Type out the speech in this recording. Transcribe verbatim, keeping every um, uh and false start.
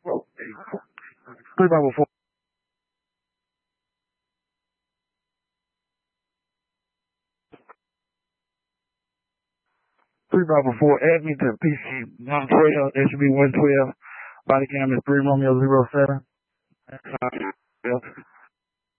Three Bravo four. Three Bravo four. Add me to P C one twelve. That should be one twelve. Body cam is three Romeo zero seven.